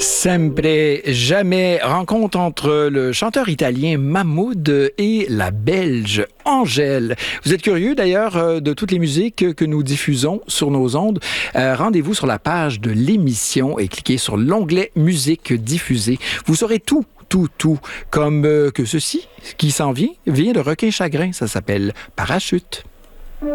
Sempre, jamais, rencontre entre le chanteur italien Mahmood et la Belge Angèle. Vous êtes curieux d'ailleurs de toutes les musiques que nous diffusons sur nos ondes? Rendez-vous sur la page de l'émission et cliquez sur l'onglet Musique diffusée. Vous saurez tout, comme que ceci qui s'en vient de Requin Chagrin. Ça s'appelle Parachute.